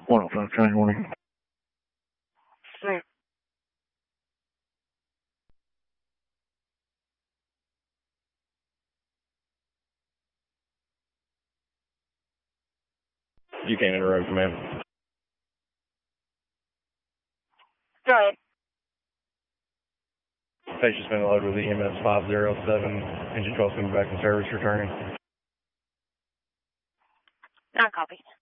105 County Warning. Sir. You can't interrupt, man. Go ahead. Patient's been loaded with EMS 507, engine 12 coming back in service, returning. Not copy.